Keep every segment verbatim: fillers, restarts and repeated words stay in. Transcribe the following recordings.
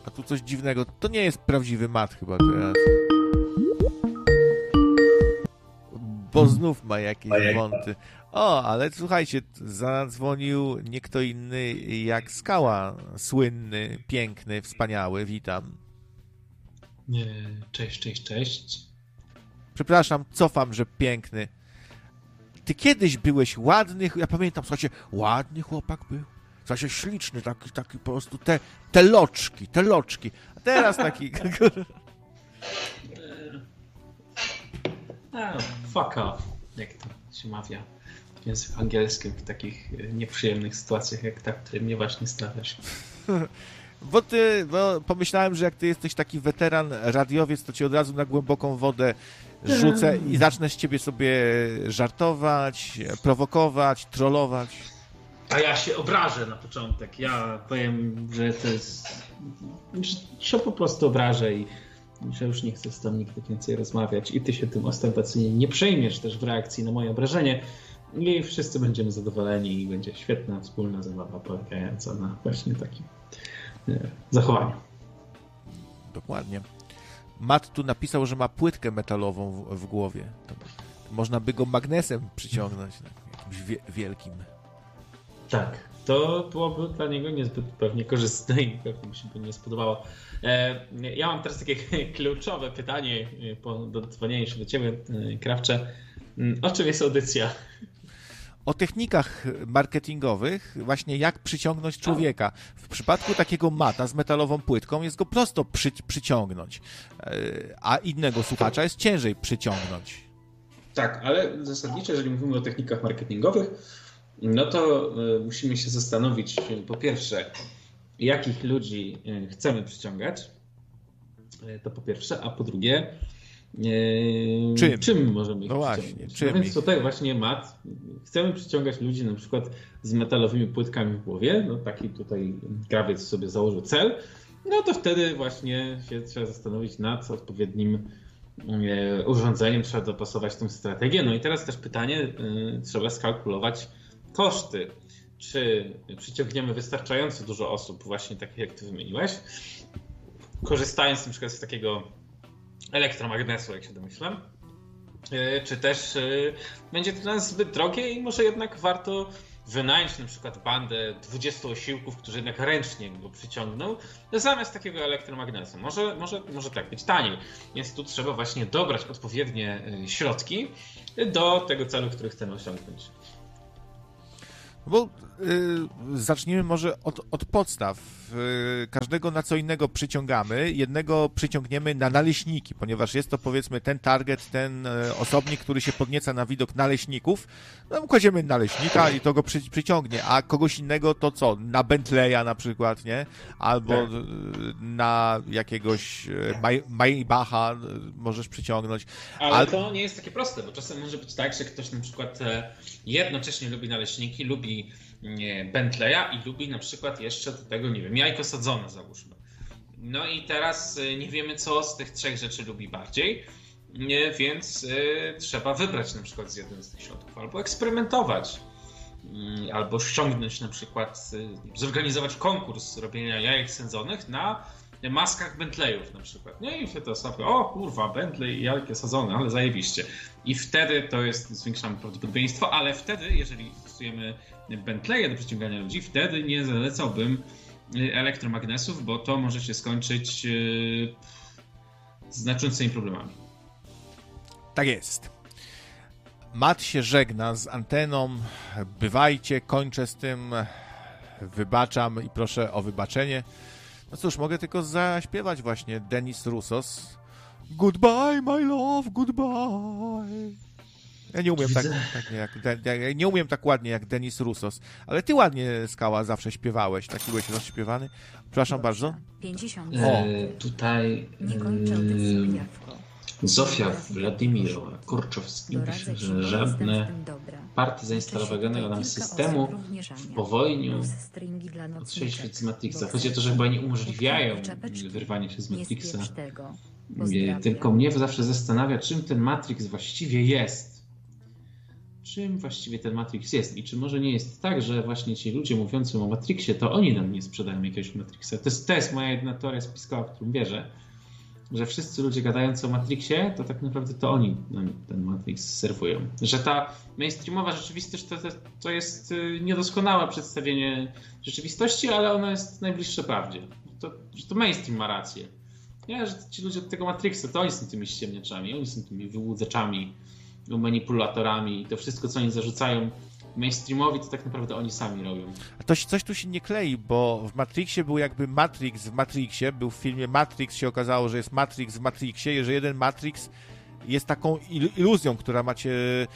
A tu coś dziwnego. To nie jest prawdziwy mat chyba teraz. Bo znów ma jakieś wąty. O, ale słuchajcie, zadzwonił nie kto inny jak Skała. Słynny, piękny, wspaniały. Witam. Cześć, cześć, cześć. Przepraszam, cofam, że piękny. Ty kiedyś byłeś ładny, ja pamiętam, słuchajcie, ładny chłopak był. Słuchajcie, śliczny, taki, taki po prostu, te, te loczki, te loczki. A teraz taki... A, fuck off, jak to się mawia w języku angielskim w takich nieprzyjemnych sytuacjach jak ta, w której mnie właśnie stawiasz. Bo ty, bo pomyślałem, że jak ty jesteś taki weteran radiowiec, to cię od razu na głęboką wodę rzucę i zacznę z ciebie sobie żartować, prowokować, trollować. A ja się obrażę na początek. Ja powiem, że to jest... że się po prostu obrażę i że już nie chcę z tobą nigdy więcej rozmawiać i ty się tym ostentacyjnie nie przejmiesz też w reakcji na moje obrażenie i wszyscy będziemy zadowoleni i będzie świetna wspólna zabawa polegająca na właśnie takim zachowaniu. Dokładnie. Matt tu napisał, że ma płytkę metalową w, w głowie. To można by go magnesem przyciągnąć, jakimś wie, wielkim. Tak, to byłoby dla niego niezbyt pewnie korzystne i pewnie mi się by nie spodobało. Ja mam teraz takie kluczowe pytanie do dzwonienia się do ciebie, Krawcze. O czym jest audycja? O technikach marketingowych, właśnie jak przyciągnąć człowieka. W przypadku takiego Mata z metalową płytką jest go prosto przy, przyciągnąć, a innego słuchacza jest ciężej przyciągnąć. Tak, ale zasadniczo, jeżeli mówimy o technikach marketingowych, no to musimy się zastanowić, po pierwsze, jakich ludzi chcemy przyciągać, to po pierwsze, a po drugie, czym, czym możemy ich no przyciągnąć. właśnie, czym no więc ich? tutaj właśnie Matt, chcemy przyciągać ludzi na przykład z metalowymi płytkami w głowie, no taki tutaj krawiec sobie założył cel, no to wtedy właśnie się trzeba zastanowić nad odpowiednim urządzeniem, trzeba dopasować tą strategię. No i teraz też pytanie, trzeba skalkulować koszty. Czy przyciągniemy wystarczająco dużo osób, właśnie takich jak ty wymieniłeś, korzystając na przykład z takiego elektromagnesu, jak się domyślam, czy też będzie to dla nas zbyt drogie i może jednak warto wynająć na przykład bandę dwudziestu osiłków, którzy jednak ręcznie go przyciągną, zamiast takiego elektromagnesu. Może, może, może tak być taniej. Więc tu trzeba właśnie dobrać odpowiednie środki do tego celu, który chcemy osiągnąć. Bo y, zacznijmy może od, od podstaw. Y, każdego na co innego przyciągamy, jednego przyciągniemy na naleśniki, ponieważ jest to powiedzmy ten target, ten y, osobnik, który się podnieca na widok naleśników. No, kładziemy naleśnika i to go przy, przyciągnie, a kogoś innego to co? Na Bentleya na przykład, nie? Albo tak. y, na jakiegoś y, May, Maybacha y, możesz przyciągnąć. Ale a... to nie jest takie proste, bo czasem może być tak, że ktoś na przykład jednocześnie lubi naleśniki, lubi Bentleya i lubi na przykład jeszcze do tego, nie wiem, jajko sadzone załóżmy. No i teraz nie wiemy, co z tych trzech rzeczy lubi bardziej, więc trzeba wybrać na przykład z jeden z tych środków, albo eksperymentować, albo ściągnąć na przykład, zorganizować konkurs robienia jajek sadzonych na maskach Bentleyów na przykład. Nie? I wtedy osoby, o kurwa, Bentley i jajko sadzone, ale zajebiście. I wtedy to jest, zwiększamy prawdopodobieństwo, ale wtedy, jeżeli stosujemy Bentleya do przyciągania ludzi, wtedy nie zalecałbym elektromagnesów, bo to może się skończyć z znaczącymi problemami. Tak jest. Matt się żegna z anteną. Bywajcie, kończę z tym. Wybaczam i proszę o wybaczenie. No cóż, mogę tylko zaśpiewać właśnie Denis Roussos. Goodbye, my love, goodbye. Ja nie umiem tak, tak jak, ja nie umiem tak ładnie jak Denis Roussos, ale ty ładnie, Skała, zawsze śpiewałeś. Taki byłeś rozśpiewany. Przepraszam bardzo. pięćdziesiąt e, tutaj e, Zofia Wladimirowa Kurczowski pisze, że żadne partie zainstalowanego nam systemu w powojniu odstrzelić z Matrixa. Chodzi o to, że chyba nie umożliwiają wyrwania się z Matrixa. Tylko mnie zawsze zastanawia, czym ten Matrix właściwie jest. czym właściwie ten Matrix jest i czy może nie jest tak, że właśnie ci ludzie mówiący o Matrixie, to oni nam nie sprzedają jakiegoś Matrixa. To jest, to jest moja jedna teoria spiskowa, w którą wierzę, że wszyscy ludzie gadający o Matrixie, to tak naprawdę to oni nam ten Matrix serwują. Że ta mainstreamowa rzeczywistość to, to, to jest niedoskonałe przedstawienie rzeczywistości, ale ono jest najbliższe prawdzie. To, że to mainstream ma rację. Nie, że ci ludzie od tego Matrixa, to oni są tymi ściemniaczami, oni są tymi wyłudzaczami, manipulatorami i to wszystko, co oni zarzucają mainstreamowi, to tak naprawdę oni sami robią. A to coś tu się nie klei, bo w Matrixie był jakby Matrix w Matrixie, był w filmie Matrix, się okazało, że jest Matrix w Matrixie, że jeden Matrix jest taką iluzją, która macie,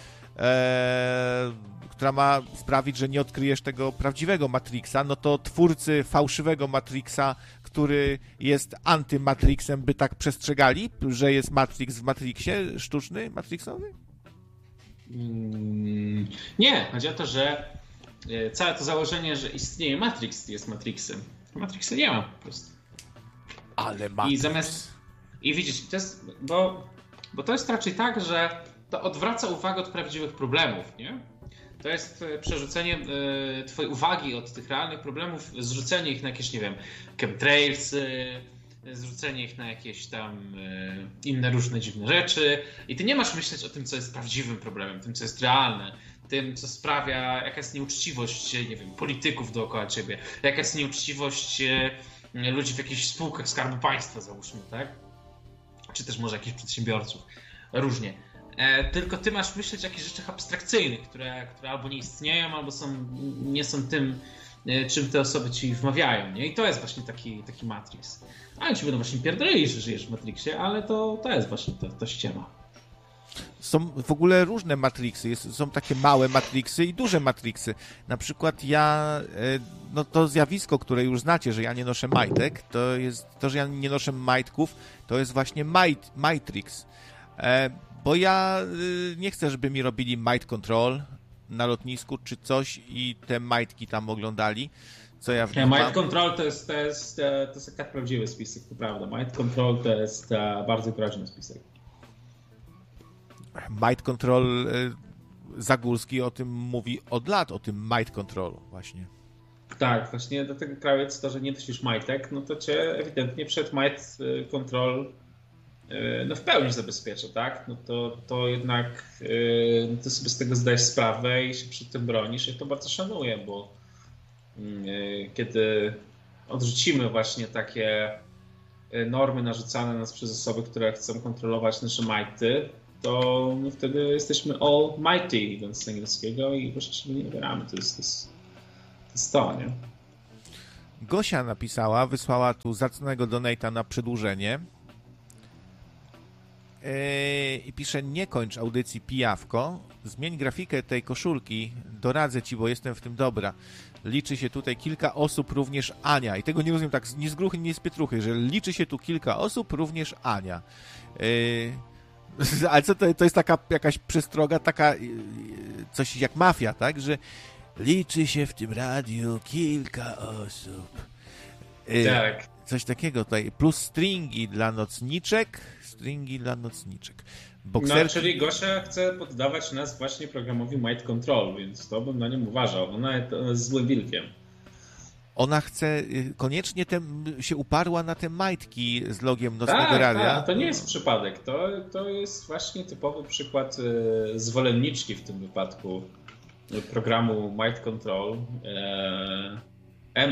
e, która ma sprawić, że nie odkryjesz tego prawdziwego Matrixa, no to twórcy fałszywego Matrixa, który jest antymatrixem, by tak przestrzegali, że jest Matrix w Matrixie, sztuczny, matrixowy? Mm, nie, chodzi o to, że całe to założenie, że istnieje Matrix, jest Matrixem. Matrixa nie ma po prostu. Ale Matrix. I zamiast... I widzisz, to jest... Bo, bo to jest raczej tak, że to odwraca uwagę od prawdziwych problemów, nie? To jest przerzucenie y, twojej uwagi od tych realnych problemów, zrzucenie ich na jakieś, nie wiem, chemtrailsy, zrzucenie ich na jakieś tam y, inne różne dziwne rzeczy i ty nie masz myśleć o tym, co jest prawdziwym problemem, tym, co jest realne, tym, co sprawia, jaka jest nieuczciwość, nie wiem, polityków dookoła ciebie, jaka jest nieuczciwość y, ludzi w jakichś spółkach Skarbu Państwa, załóżmy, tak? Czy też może jakichś przedsiębiorców. Różnie. E, tylko ty masz myśleć o jakichś rzeczach abstrakcyjnych, które, które albo nie istnieją, albo są, nie są tym, czym te osoby ci wmawiają, nie? I to jest właśnie taki, taki Matrix. A oni ci będą właśnie pierdolili, że żyjesz w Matrixie, ale to, to jest właśnie to, to ściema. Są w ogóle różne Matrixy. Jest, są takie małe Matrixy i duże Matrixy. Na przykład ja, no to zjawisko, które już znacie, że ja nie noszę majtek, to jest to, że ja nie noszę majtków, to jest właśnie might, Matrix. E, bo ja nie chcę, żeby mi robili might control na lotnisku czy coś i te majtki tam oglądali, co ja w ja, Might Control to jest, to jest, to jest tak prawdziwy spisek, to prawda. Might Control to jest bardzo groźny spisek. Might Control, Zagórski o tym mówi od lat, o tym Might Control właśnie. Tak, właśnie dlatego krawiec to, że nie nosisz majtek, no to cię ewidentnie przed Might Control no w pełni zabezpiecza, tak? No to, to jednak yy, ty sobie z tego zdajesz sprawę i się przed tym bronisz i to bardzo szanuję, bo yy, kiedy odrzucimy właśnie takie normy narzucane nas przez osoby, które chcą kontrolować nasze majty, to my wtedy jesteśmy all mighty, idąc z angielskiego i właściwie nie wybieramy. To jest to, jest, to, jest to, nie? Gosia napisała, wysłała tu zacnego donata na przedłużenie. I pisze, nie kończ audycji pijawko, zmień grafikę tej koszulki, doradzę ci, bo jestem w tym dobra. Liczy się tutaj kilka osób, również Ania. I tego nie rozumiem tak ni z gruchy, ni z pietruchy, że liczy się tu kilka osób, również Ania. Yy, ale co to, to jest taka jakaś przestroga, taka yy, coś jak mafia, tak? Że liczy się w tym radiu kilka osób. Yy, tak. Coś takiego tutaj. Plus stringi dla nocniczek. Stringi dla nocniczek. Bokserki... No, czyli Gosia chce poddawać nas właśnie programowi Might Control, więc to bym na nią uważał. Ona jest złym wilkiem. Ona chce, koniecznie tem, się uparła na te majtki z logiem Nocnego tak, Radia. Tak, to nie jest przypadek. To, to jest właśnie typowy przykład e, zwolenniczki w tym wypadku programu Might Control. E, M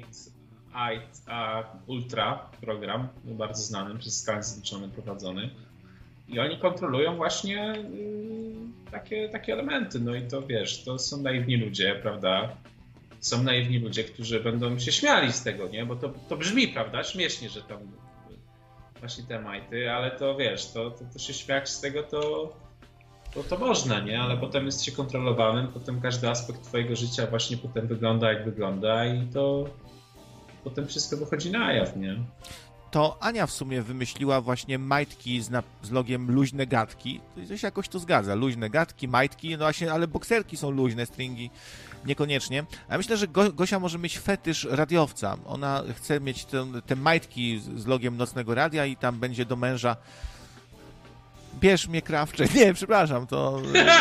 osiem Ultra program, bardzo znany, przez Stany Zjednoczone prowadzony. I oni kontrolują właśnie y, takie, takie elementy. No i to wiesz, to są naiwni ludzie, prawda? Są naiwni ludzie, którzy będą się śmiali z tego, nie? Bo to, to brzmi, prawda? Śmiesznie, że tam właśnie te majty, ale to wiesz, to, to, to się śmiać z tego to, to, to można, nie? Ale potem jest się kontrolowanym, potem każdy aspekt twojego życia właśnie potem wygląda jak wygląda i to potem wszystko wychodzi na jaw, nie? To Ania w sumie wymyśliła właśnie majtki z, na, z logiem luźne gadki. To się jakoś to zgadza. Luźne gadki, majtki, no właśnie, ale bokserki są luźne, stringi niekoniecznie. A myślę, że Go, Gosia może mieć fetysz radiowca. Ona chce mieć te, te majtki z, z logiem Nocnego Radia i tam będzie do męża bierz mnie, Krawcze. Nie, przepraszam, to...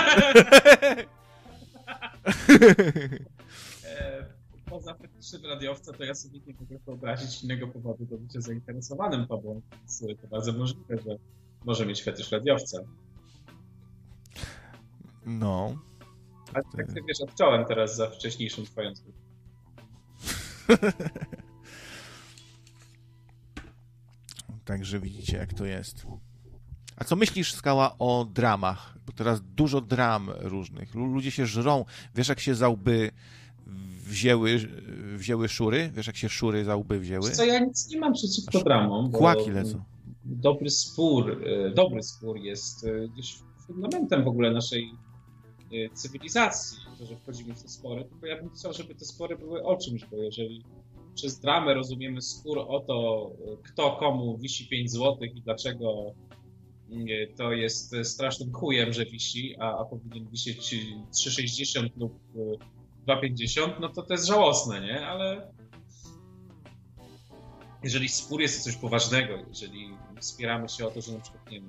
Poza fetyszem radiowca, to ja sobie nie mogę wyobrazić innego powodu do bycia zainteresowanym tobą. Więc to bardzo możliwe, że może mieć fetysz radiowca. No. A tak ty wiesz, odciąłem teraz za wcześniejszą twoją słówkę. Także widzicie, jak to jest. A co myślisz, Skała, o dramach? Bo teraz dużo dram różnych. Ludzie się żrą. Wiesz, jak się za łby wzięły, wzięły szury? Wiesz, jak się szury za łby wzięły? Co, ja nic nie mam przeciwko dramom. Kłaki lecą. Dobry spór, dobry spór jest gdzieś fundamentem w ogóle naszej cywilizacji, to, że wchodzimy w te spory, tylko ja bym chciał, żeby te spory były o czymś, bo jeżeli przez dramę rozumiemy spór o to, kto komu wisi pięć złotych i dlaczego to jest strasznym chujem, że wisi, a, a powinien wisieć trzy sześćdziesiąt lub dwa pięćdziesiąt, no to to jest żałosne, nie? Ale jeżeli spór jest coś poważnego, jeżeli wspieramy się o to, że na przykład, nie wiem,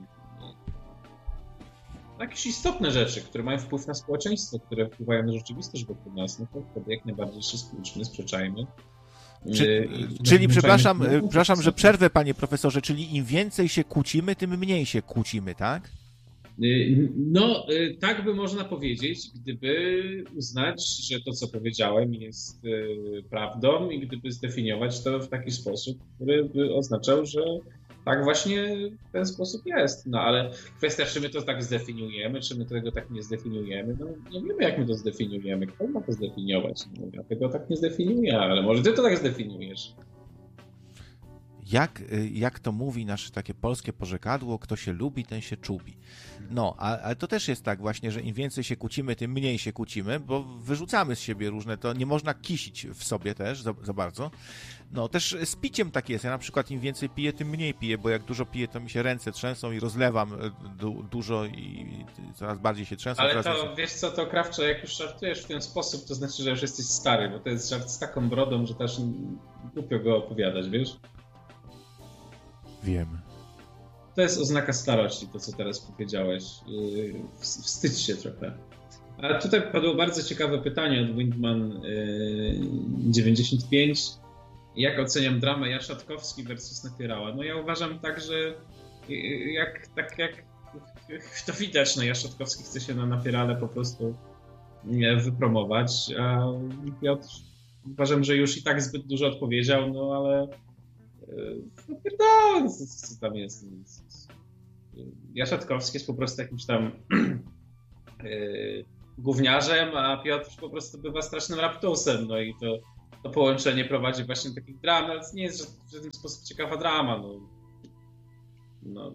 jakieś istotne rzeczy, które mają wpływ na społeczeństwo, które wpływają na rzeczywistość wokół nas, no to wtedy jak najbardziej się spójrzmy, sprzeczajmy. Czy, I, czyli, przepraszam, przepraszam, że przerwę, panie profesorze, czyli im więcej się kłócimy, tym mniej się kłócimy, tak? No, tak by można powiedzieć, gdyby uznać, że to, co powiedziałem, jest prawdą i gdyby zdefiniować to w taki sposób, który by oznaczał, że tak właśnie w ten sposób jest. No ale kwestia, czy my to tak zdefiniujemy, czy my tego tak nie zdefiniujemy, no nie wiemy, jak my to zdefiniujemy. Kto ma to zdefiniować? No, ja tego tak nie zdefiniuję, ale może ty to tak zdefiniujesz. Jak, jak to mówi nasze takie polskie porzekadło, kto się lubi, ten się czubi. No, ale to też jest tak właśnie, że im więcej się kłócimy, tym mniej się kłócimy, bo wyrzucamy z siebie różne, to nie można kisić w sobie też za, za bardzo. No, też z piciem tak jest. Ja na przykład im więcej piję, tym mniej piję, bo jak dużo piję, to mi się ręce trzęsą i rozlewam du- dużo i coraz bardziej się trzęsą. Ale to, jest... wiesz co, to Krawcze, jak już żartujesz w ten sposób, to znaczy, że już jesteś stary, bo to jest żart z taką brodą, że też głupio go opowiadać, wiesz? Wiem. To jest oznaka starości, to co teraz powiedziałeś. Wstydź się trochę. A tutaj padło bardzo ciekawe pytanie od Windman dziewięćdziesiąt pięć. Jak oceniam dramę Jaszatkowski versus Napierała? No ja uważam tak, że jak, tak jak to widać, no Jaszatkowski chce się na Napierale po prostu wypromować, a Piotr uważam, że już i tak zbyt dużo odpowiedział, no ale no pierdolę, co, co tam jest. Jaszatkowski jest po prostu jakimś tam yy, gówniarzem, a Piotr po prostu bywa strasznym raptusem, no i to, to połączenie prowadzi właśnie do takich dram, ale to nie jest w żaden sposób ciekawa drama, no. no.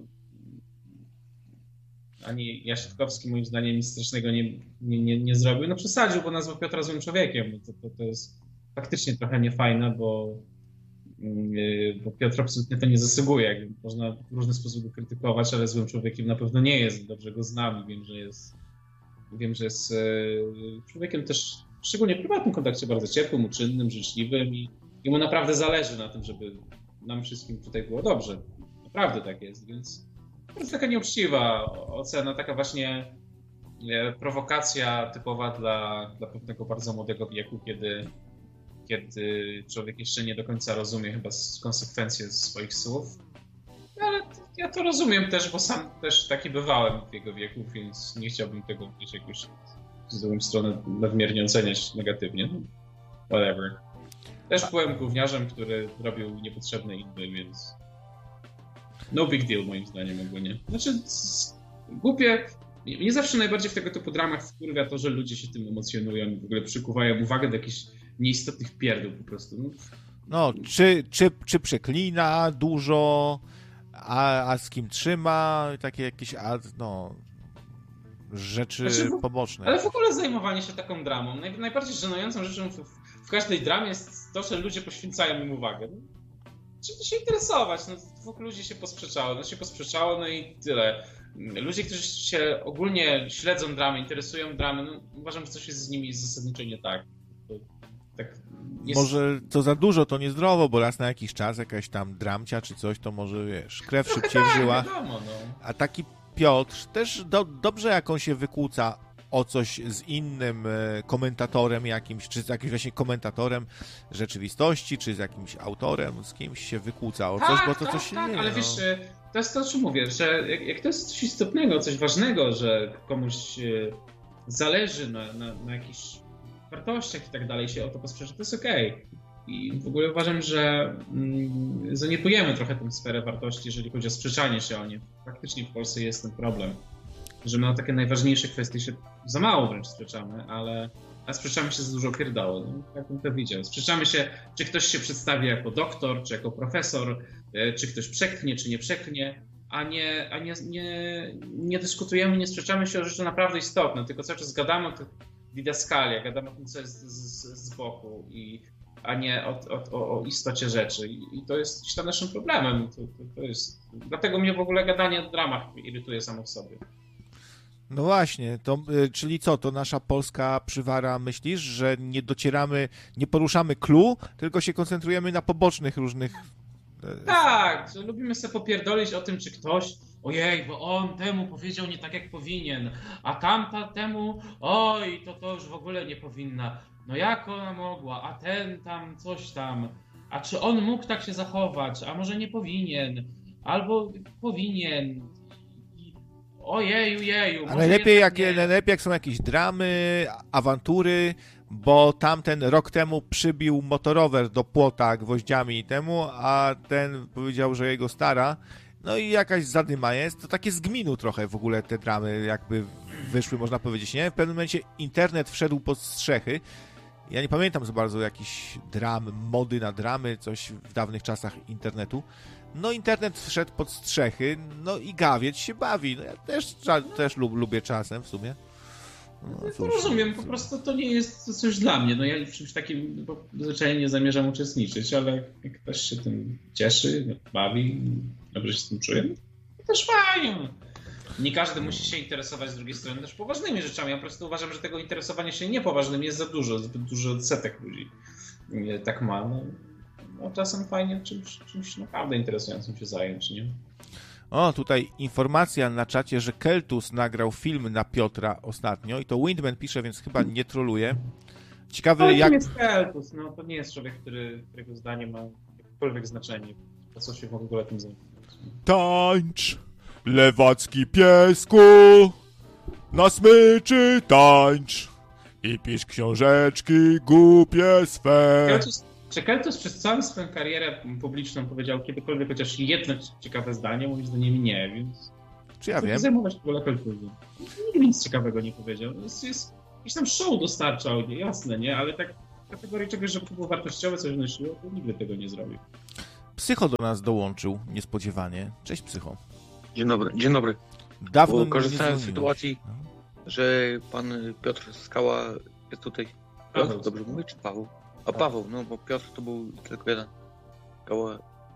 Ani Jaszatkowski moim zdaniem nic strasznego nie, nie, nie, nie zrobił, no przesadził, bo nazwał Piotra złym człowiekiem, to, to, to jest faktycznie trochę niefajne, bo bo Piotr absolutnie to nie zasługuje. Można w różny sposób go krytykować, ale złym człowiekiem na pewno nie jest. Dobrze go znam i wiem, że jest wiem, że jest człowiekiem też szczególnie w prywatnym kontakcie bardzo ciepłym, uczynnym, życzliwym i mu naprawdę zależy na tym, żeby nam wszystkim tutaj było dobrze. Naprawdę tak jest, więc to jest taka nieuczciwa ocena, taka właśnie prowokacja typowa dla, dla pewnego bardzo młodego wieku, kiedy kiedy człowiek jeszcze nie do końca rozumie chyba konsekwencje swoich słów. Ale ja to rozumiem też, bo sam też taki bywałem w jego wieku, więc nie chciałbym tego gdzieś jakoś z drugą stronę nadmiernie oceniać negatywnie. Whatever. Też byłem gówniarzem, który robił niepotrzebne inne, więc no big deal moim zdaniem ogólnie. Znaczy głupie. Mnie zawsze najbardziej w tego typu dramach wkurwia to, że ludzie się tym emocjonują i w ogóle przykuwają uwagę do jakichś nieistotnych pierdół po prostu. No, no czy, czy, czy przeklina dużo, a, a z kim trzyma, takie jakieś a, no, rzeczy znaczy, poboczne. Ale w ogóle zajmowanie się taką dramą. Naj, najbardziej żenującą rzeczą w, w każdej dramie jest to, że ludzie poświęcają im uwagę. No, czym to się interesować? No, dwóch ludzi się posprzeczało, no się posprzeczało, no i tyle. Ludzie, którzy się ogólnie śledzą dramy, interesują dramy, no, uważam, że coś jest z nimi zasadniczo nie tak. To, tak jest... Może to za dużo, to niezdrowo, bo raz na jakiś czas jakaś tam dramcia czy coś, to może, wiesz, krew Trochę szybciej tak, w żyłach. Wiadomo, no. A taki Piotr też do, dobrze, jak on się wykłóca o coś z innym komentatorem jakimś, czy z jakimś właśnie komentatorem rzeczywistości, czy z jakimś autorem, z kimś się wykłóca o coś, tak, bo to tak, coś się tak, nie ale no. wiesz, to jest to, o czym mówię, że jak, jak to jest coś istotnego, coś ważnego, że komuś zależy na, na, na jakichś wartościach i tak dalej, się o to posprzeczy, to jest okej. Okay. I w ogóle uważam, że mm, zaniedbujemy trochę tę sferę wartości, jeżeli chodzi o sprzeczanie się o nie. Faktycznie w Polsce jest ten problem, że my o takie najważniejsze kwestie się za mało wręcz sprzeczamy, ale a sprzeczamy się za dużo pierdoły. No, jak bym to widział. Sprzeczamy się, czy ktoś się przedstawi jako doktor, czy jako profesor, czy ktoś przeknie, czy nie przeknie, a nie, a nie, nie, nie dyskutujemy, nie sprzeczamy się o rzeczy naprawdę istotne, tylko cały czas gadamy o tych didaskaliach, gadamy o tym, co jest z, z, z boku, i, a nie o, o, o istocie rzeczy. I, i to jest gdzieś tam naszym problemem. To, to, to jest... Dlatego mnie w ogóle gadanie o dramach irytuje samo w sobie. No właśnie, to, czyli co, to nasza polska przywara, myślisz, że nie docieramy, nie poruszamy clue, tylko się koncentrujemy na pobocznych różnych... Tak, że lubimy sobie popierdolić o tym, czy ktoś, ojej, bo on temu powiedział nie tak, jak powinien, a tamta temu, oj, to to już w ogóle nie powinna. No jak ona mogła, a ten tam coś tam, a czy on mógł tak się zachować, a może nie powinien, albo powinien. Ojeju, jeju. A najlepiej jak, najlepiej jak są jakieś dramy, awantury, bo tamten rok temu przybił motorower do płota gwoździami temu, a ten powiedział, że jego stara, no i jakaś zadyma jest, to takie z gminu trochę w ogóle te dramy jakby wyszły, można powiedzieć, nie? W pewnym momencie internet wszedł pod strzechy. Ja nie pamiętam za bardzo jakichś dram, mody na dramy, coś w dawnych czasach internetu. No internet wszedł pod strzechy, no i gawieć się bawi. No ja też, też lub, lubię czasem w sumie. No, to rozumiem, po prostu to nie jest coś dla mnie. No ja w czymś takim zwyczajnie nie zamierzam uczestniczyć, ale jak ktoś się tym cieszy, bawi, dobrze się z tym czuje, to też fajnie. Nie każdy musi się interesować z drugiej strony też poważnymi rzeczami. Ja po prostu uważam, że tego interesowania się niepoważnymi jest za dużo, zbyt dużo odsetek ludzi tak ma. No, no czasem fajnie czymś, czymś naprawdę interesującym się zająć, nie? O, tutaj informacja na czacie, że Keltus nagrał film na Piotra ostatnio i to Windman pisze, więc chyba nie troluje. Ciekawy no, jak... To jest Keltus, no to nie jest człowiek, który, którego zdanie ma jakiekolwiek znaczenie. Po co się w ogóle tym zajmować? Tańcz, lewacki piesku, na smyczy tańcz i pisz książeczki głupie swe. Keltus, czy Keltus przez całą swoją karierę publiczną powiedział kiedykolwiek chociaż jedno ciekawe zdanie? Moim zdaniem nie, więc... Czy ja co wiem? zajmować w ogóle Keltusem? Nigdy nic ciekawego nie powiedział. Jest, jest, jakiś tam show dostarczał, nie? Jasne, nie? Ale tak w kategorii czegoś, że to było wartościowe, coś wnosiło, to nigdy tego nie zrobił. Psycho do nas dołączył niespodziewanie. Cześć, Psycho. Dzień dobry, dzień dobry. Dawno Bo korzystałem z sytuacji, no. że pan Piotr Skała jest tutaj. Piotr, Paweł. dobrze mówię, czy Paweł? A Paweł, no bo Piotr to był tylko jeden. Skała.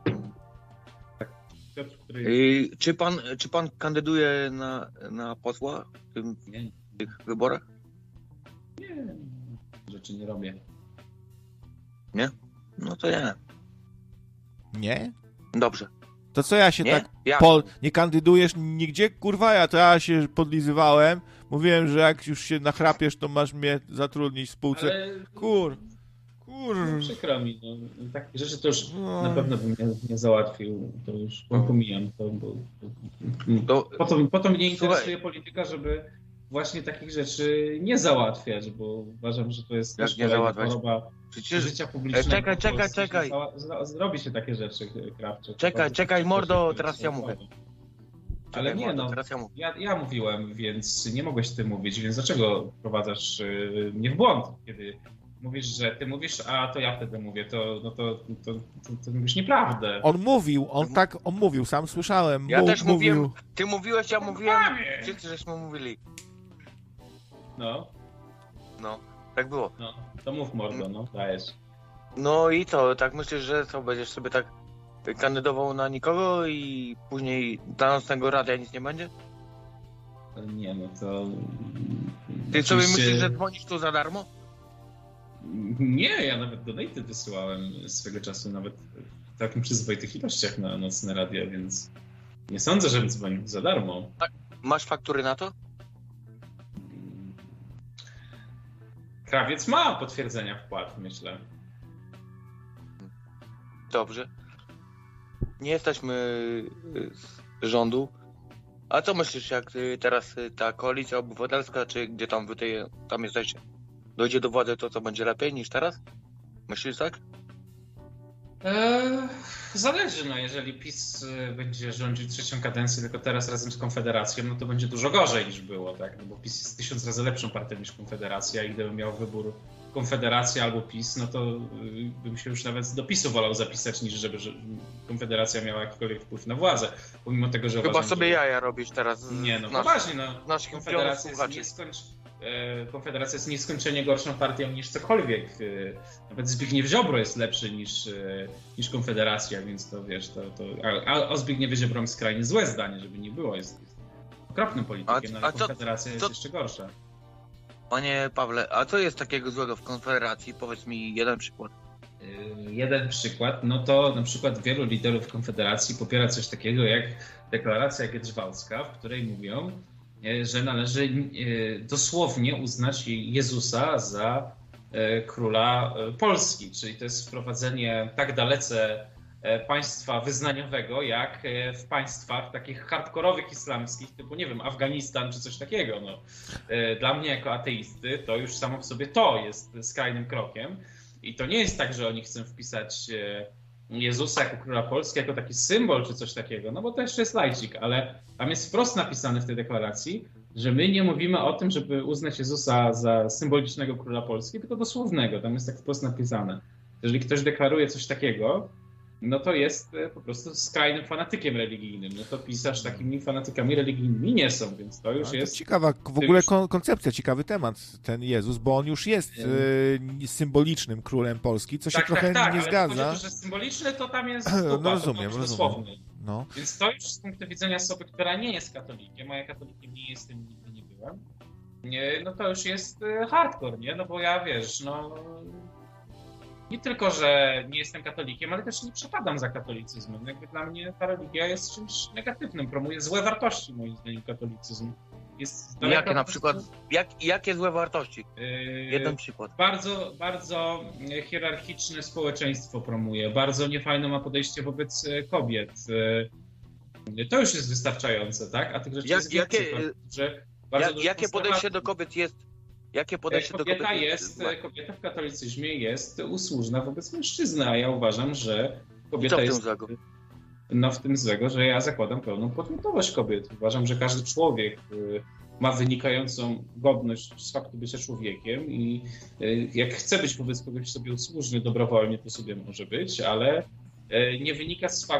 Piotr, który... I, czy, pan, czy pan kandyduje na, na posła w, tym, Nie, w tych wyborach? nie, rzeczy nie robię. Nie? No to nie. Nie? Dobrze. To co ja się Nie? tak... Ja. Po... Nie kandydujesz nigdzie? Kurwa, ja to ja się podlizywałem. Mówiłem, że jak już się nachrapiesz, to masz mnie zatrudnić w spółce. Ale... Kur... Kur... No, przykro mi, no. Takie rzeczy to już No. na pewno bym nie, nie załatwił. To już pomijam. To, bo, To, po, to, po to mnie interesuje Słuchaj. polityka, żeby właśnie takich rzeczy nie załatwiać, bo uważam, że to jest Jak też nie kolejna załatwiać? choroba przecież... życia publicznego. czekaj, w czekaj, Polsce, że czekaj. zała- zra- Zrobi się takie rzeczy, Krawcze. Czekaj, Bardzo czekaj, takie mordo, rzeczy, teraz które ja są mówię. słabe. Ale nie, mordo, no. Teraz ja mówię. Ja, ja mówiłem, więc nie mogłeś ty mówić, więc dlaczego wprowadzasz yy, mnie w błąd, kiedy mówisz, że ty mówisz, a to ja wtedy mówię, to, no to, to, to, to mówisz nieprawdę. On mówił, on tak, on mówił, sam słyszałem. Ja Mów, też mówił. mówiłem, ty mówiłeś, ja mówiłem, Prawie. wszyscy żeśmy mówili. No, No, tak było. no, to mów mordo, no, dajesz. No i co, tak myślisz, że co, będziesz sobie tak kandydował na nikogo i później dla nocnego radia nic nie będzie? To nie, no to... Ty sobie oczywiście- myślisz, że dzwonisz tu za darmo? Nie, ja nawet donaty wysyłałem swego czasu, nawet w takim przyzwoitych ilościach na nocne radia, więc nie sądzę, żebym dzwonił za darmo. Masz faktury na to? Krawiec ma potwierdzenia wpłat, myślę. Dobrze. Nie jesteśmy z rządu. A co myślisz, jak teraz ta koalicja obywatelska, czy gdzie tam wy tej, tam jesteście, dojdzie do władzy, to co będzie lepiej niż teraz? Myślisz tak? Eee, zależy, no jeżeli PiS będzie rządził trzecią kadencję, tylko teraz razem z Konfederacją, no to będzie dużo gorzej niż było, tak? No bo PiS jest tysiąc razy lepszą partią niż Konfederacja i gdybym miał wybór Konfederacja albo PiS, no to bym się już nawet do PiSu wolał zapisać, niż żeby że Konfederacja miała jakikolwiek wpływ na władzę, pomimo tego, że Chyba uważam, sobie że... jaja robisz teraz. Nie, no nasz, poważnie, no. Naszych Konfederacja jest, nieskończ... Konfederacja jest nieskończenie gorszą partią niż cokolwiek. Nawet Zbigniew Ziobro jest lepszy niż, niż Konfederacja, więc to wiesz, to, to... A o Zbigniewie Ziobro mam skrajnie złe zdanie, żeby nie było. Jest, jest okropnym politykiem, A- ale a co- Konfederacja jest co- jeszcze gorsza. Panie Pawle, a co jest takiego złego w Konfederacji? Powiedz mi jeden przykład. Jeden przykład, no to na przykład wielu liderów Konfederacji popiera coś takiego jak deklaracja Giedrzwałcka, w której mówią, że należy dosłownie uznać Jezusa za króla Polski, czyli to jest wprowadzenie tak dalece państwa wyznaniowego, jak w państwach takich hardkorowych islamskich, typu, nie wiem, Afganistan czy coś takiego. No. Dla mnie jako ateisty to już samo w sobie to jest skrajnym krokiem. I to nie jest tak, że oni chcą wpisać Jezusa jako króla Polski, jako taki symbol czy coś takiego, no bo to jeszcze jest laicik, ale tam jest wprost napisane w tej deklaracji, że my nie mówimy o tym, żeby uznać Jezusa za symbolicznego króla Polski, tylko dosłownego, tam jest tak wprost napisane. Jeżeli ktoś deklaruje coś takiego, no to jest po prostu skrajnym fanatykiem religijnym. No to pisarz takimi fanatykami religijnymi nie są, więc to już to jest... ciekawa w ogóle kon- koncepcja, ciekawy temat ten Jezus, bo on już jest e, symbolicznym królem Polski, co się tak, trochę tak, tak, nie ale zgadza. Chodzi, że symboliczny to tam jest No kupa, rozumiem, to rozumiem. dosłowny. No. Więc to już z punktu widzenia osoby, która nie jest katolikiem, a ja katolikiem nie jestem, nigdy nie byłem, nie, no to już jest hardcore, nie? No bo ja, wiesz, no... Nie tylko, że nie jestem katolikiem, ale też nie przepadam za katolicyzmem. Jakby dla mnie ta religia jest czymś negatywnym, promuje złe wartości, moim zdaniem, katolicyzm. Jest Jakie na przykład, jak, jakie złe wartości? Yy, Jeden przykład. Bardzo, bardzo hierarchiczne społeczeństwo promuje, bardzo niefajne ma podejście wobec kobiet. Yy, to już jest wystarczające, tak? A tych rzeczy Jak, jest więcej, jakie, że bardzo jak, jakie podejście do kobiet jest? Jakie podejście kobieta do kobiet jest, jest? kobieta w katolicyzmie jest usłużna wobec mężczyzny, a ja uważam, że kobieta Co w tym jest... złego? No w tym złego, że ja zakładam pełną podmiotowość kobiet. Uważam, że każdy człowiek ma wynikającą godność z faktu bycia człowiekiem i jak chce być wobec kogoś sobie usłużny dobrowolnie, to sobie może być, ale nie wynika z faktu,